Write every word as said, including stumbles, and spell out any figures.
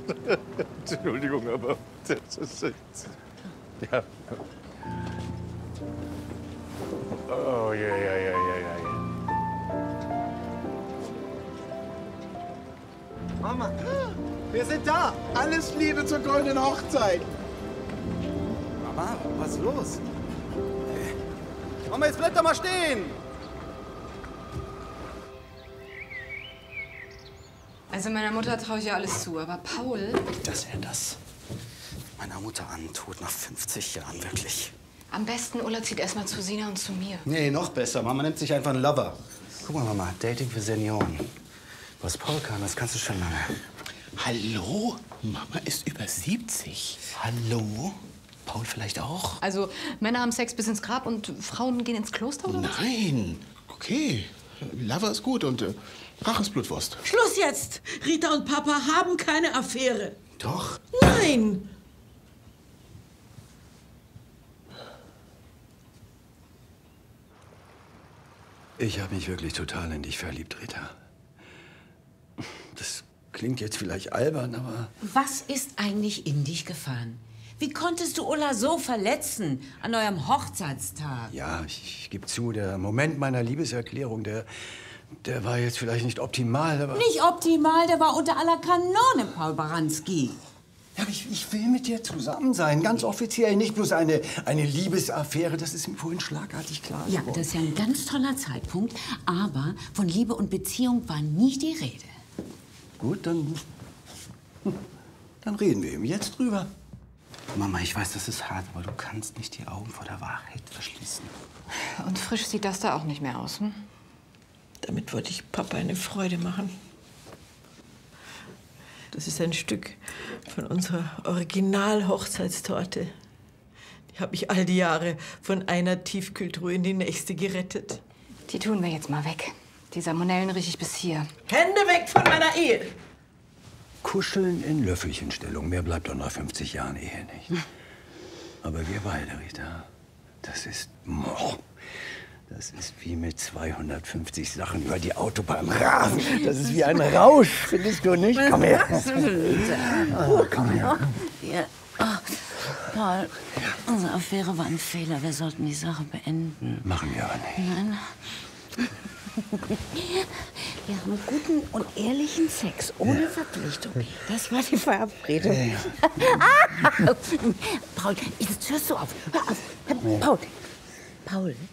Entschuldigung, aber das ist jetzt... Ja. Oh, ja, ja, ja, ja, ja. Mama, wir sind da. Alles Liebe zur goldenen Hochzeit. Mama, was ist los? Mama, jetzt bleib doch mal stehen. Also meiner Mutter traue ich ja alles zu, aber Paul... Dass er das meiner Mutter antut, nach fünfzig Jahren, wirklich. Am besten Ulla zieht erstmal zu Sina und zu mir. Nee, noch besser. Mama nimmt sich einfach einen Lover. Guck mal, Mama, Dating für Senioren. Was Paul kann, das kannst du schon lange. Hallo? Mama ist über siebzig. Hallo? Paul vielleicht auch? Also Männer haben Sex bis ins Grab und Frauen gehen ins Kloster, oder was? Nein. Okay. Lover ist gut und äh, Rache ist Blutwurst. Schluss jetzt! Rita und Papa haben keine Affäre. Doch. Nein! Ich habe mich wirklich total in dich verliebt, Rita. Das klingt jetzt vielleicht albern, aber... Was ist eigentlich in dich gefahren? Wie konntest du Ulla so verletzen an eurem Hochzeitstag? Ja, ich, ich gebe zu, der Moment meiner Liebeserklärung, der, der war jetzt vielleicht nicht optimal, aber... Nicht optimal, der war unter aller Kanone, Paul Baranski. Ja, aber ich, ich will mit dir zusammen sein, ganz offiziell, nicht bloß eine, eine Liebesaffäre, das ist mir vorhin schlagartig klar Ja, geworden. das ist ja ein ganz toller Zeitpunkt, aber von Liebe und Beziehung war nie die Rede. Gut, dann... dann reden wir eben jetzt drüber. Mama, ich weiß, das ist hart, aber du kannst nicht die Augen vor der Wahrheit verschließen. Und frisch sieht das da auch nicht mehr aus, hm? Damit wollte ich Papa eine Freude machen. Das ist ein Stück von unserer Original-Hochzeitstorte. Die habe ich all die Jahre von einer Tiefkühltruhe in die nächste gerettet. Die tun wir jetzt mal weg. Die Salmonellen rieche ich bis hier. Hände weg von meiner Ehe! Kuscheln in Löffelchenstellung, mehr bleibt doch nach fünfzig Jahren Ehe nicht. Aber wir beide, Rita, das ist... Oh, das ist wie mit zweihundertfünfzig Sachen über die Autobahn rasen. Das ist wie ein Rausch, findest du nicht? Komm her. Oh, komm her. Ja. Oh, Paul, unsere Affäre war ein Fehler. Wir sollten die Sache beenden. Machen wir aber nicht. Nein. Wir haben guten und ehrlichen Sex, ohne ja. Verpflichtung. Das war die Verabredung. Ja. Paul, jetzt hörst du auf. Hör auf. Paul, Paul,